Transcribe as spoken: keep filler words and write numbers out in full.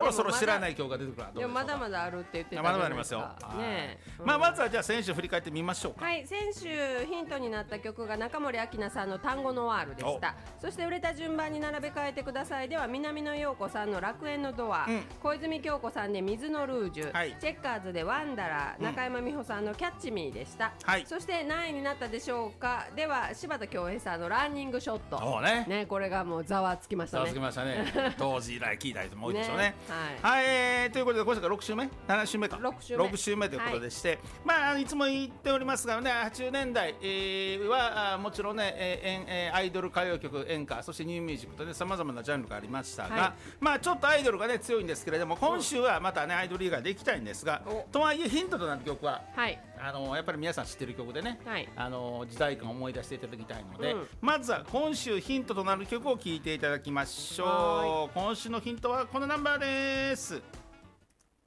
ろそろ知らない曲が出てくるのはどうでしょうか。 まだまだあるって言ってたじまゃないですだまだありますよ、 かね。 うん、まあ、まずはじゃあ先週振り返ってみましょうか。 はい、先週ヒントになった曲が中森明菜さんの単語ノワールでした。そして売れた順番に並べ替えてくださいでは南野陽子さんの楽園のドア、うん、小泉京子さんで水のルージュ、はい、チェッカーズでワンダラー、うん、中山美穂さんのキャッチミーでした、はい、そして何位になったでしょうか。では柴田恭平さんのランニングショット、ねね、これがもうざわつきましたね。 ざわつきましたね当時以来聞いた人も多いでしょうね。ね、はい、はい、えー、ということで今週がろく週目なな週目かろく週目ろく週目ということでして、はい、まあいつも言っておりますがね、はちじゅうねんだい、えー、はもちろんね、えー、アイドル歌謡曲演歌そしてニューミュージックとね様々なジャンルがありましたが、はい、まあちょっとアイドルがね強いんですけれども、今週はまたねアイドル以外でいきたいんですが、とはいえヒントとなる曲は、はい、あのやっぱり皆さん知ってる曲でね、はい、あの時代感を思い出していただきたいので、うん、まずは今週ヒントとなる曲を聴いていただきましょう。今週のヒントはこのナンバーです。